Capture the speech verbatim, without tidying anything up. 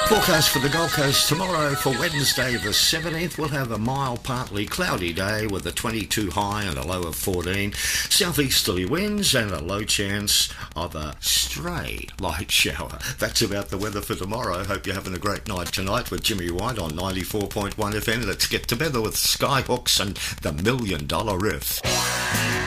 Forecast for the Gold Coast tomorrow for Wednesday the seventeenth. We'll have a mild, partly cloudy day with a twenty-two high and a low of fourteen. Southeasterly winds and a low chance of a stray light shower. That's about the weather for tomorrow. Hope you're having a great night tonight with Jimmy White on ninety-four point one F M. Let's get together with Skyhooks and the Million Dollar Riff.